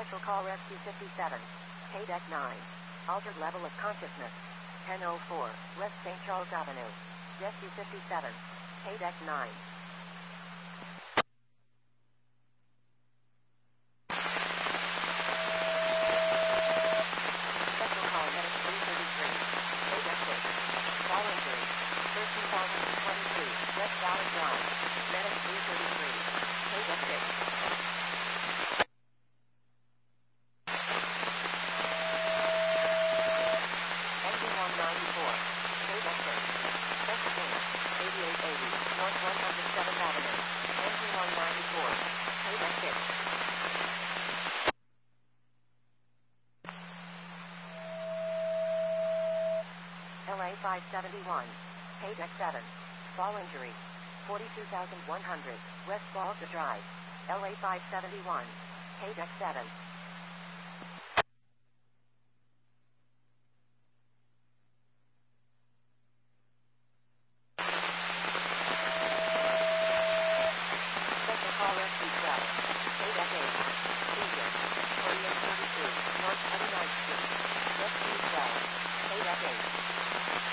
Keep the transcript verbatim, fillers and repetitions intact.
Special Call Rescue fifty-seven. Paydeck nine. Altered level of consciousness. ten oh four, West Saint Charles Avenue. Rescue fifty-seven. Paydeck nine. Special Call Medic three thirty-three. Paydeck six. Fall injury. thirteen thousand twenty-three, West Valley Drive. Medic three thirty-three. Paydeck six. one ninety-four. Paydeck six. Special Case. eighty-eight eighty. North one hundred seventh Avenue. N G one ninety-four. Paydeck six. L A five seventy-one. Paydeck seven. Fall injury. forty-two thousand one hundred. West Balta Drive. L A five seventy-one. Paydeck seven. Special Call Rescue twelve. Paydeck eight.